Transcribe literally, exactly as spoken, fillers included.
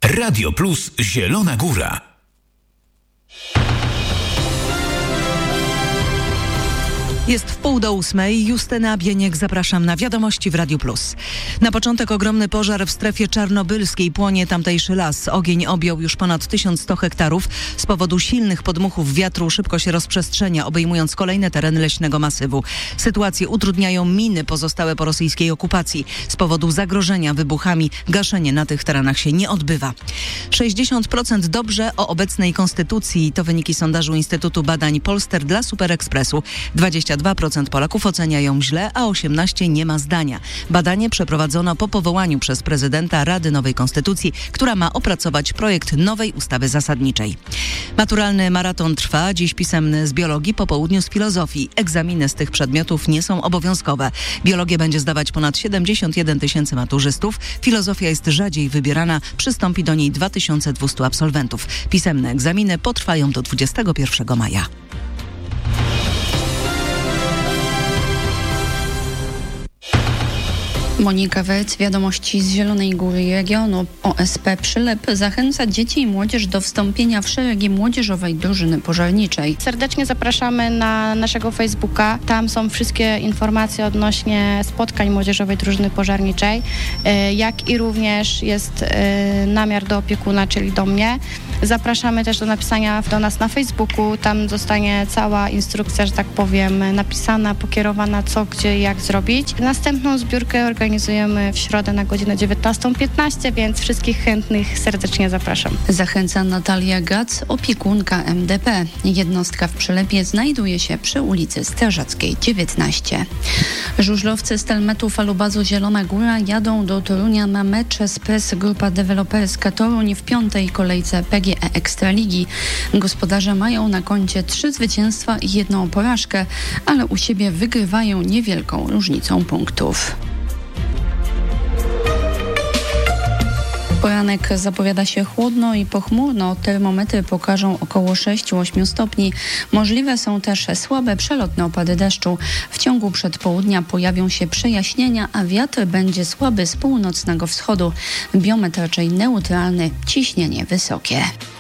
Radio Plus Zielona Góra. Jest w pół do ósmej. Justyna Bieniek, zapraszam na Wiadomości w Radiu Plus. Na początek ogromny pożar w strefie czarnobylskiej. Płonie tamtejszy las. Ogień objął już ponad tysiąc sto hektarów. Z powodu silnych podmuchów wiatru szybko się rozprzestrzenia, obejmując kolejne tereny leśnego masywu. Sytuację utrudniają miny pozostałe po rosyjskiej okupacji. Z powodu zagrożenia wybuchami gaszenie na tych terenach się nie odbywa. sześćdziesiąt procent dobrze o obecnej konstytucji. To wyniki sondażu Instytutu Badań Polster dla Superekspresu. dwadzieścia dwa procent Polaków ocenia ją źle, a osiemnaście procent nie ma zdania. Badanie przeprowadzono po powołaniu przez prezydenta Rady Nowej Konstytucji, która ma opracować projekt nowej ustawy zasadniczej. Maturalny maraton trwa. Dziś pisemny z biologii, po południu z filozofii. Egzaminy z tych przedmiotów nie są obowiązkowe. Biologię będzie zdawać ponad siedemdziesiąt jeden tysięcy maturzystów. Filozofia jest rzadziej wybierana. Przystąpi do niej dwa tysiące dwieście absolwentów. Pisemne egzaminy potrwają do dwudziestego pierwszego maja. Monika Welc, Wiadomości z Zielonej Góry i regionu. O S P Przylep zachęca dzieci i młodzież do wstąpienia w szeregi młodzieżowej drużyny pożarniczej. Serdecznie zapraszamy na naszego Facebooka. Tam są wszystkie informacje odnośnie spotkań młodzieżowej drużyny pożarniczej, jak i również jest namiar do opiekuna, czyli do mnie. Zapraszamy też do napisania do nas na Facebooku. Tam zostanie cała instrukcja, że tak powiem, napisana, pokierowana, co, gdzie i jak zrobić. Następną zbiórkę organizujemy w środę na godzinę dziewiętnastą piętnaście, więc wszystkich chętnych serdecznie zapraszam. Zachęca Natalia Gac, opiekunka M D P. Jednostka w Przylepie znajduje się przy ulicy Strażackiej dziewiętnaście. Żużlowcy z Telmetu Falubazu Zielona Góra jadą do Torunia na mecz z P S Grupa Deweloperska Toruń w piątej kolejce P G E Ekstraligi. Gospodarze mają na koncie trzy zwycięstwa i jedną porażkę, ale u siebie wygrywają niewielką różnicą punktów. Poranek zapowiada się chłodno i pochmurno. Termometry pokażą około sześć do ośmiu stopni. Możliwe są też słabe, przelotne opady deszczu. W ciągu przedpołudnia pojawią się przejaśnienia, a wiatr będzie słaby z północnego wschodu. Biometr raczej neutralny, ciśnienie wysokie.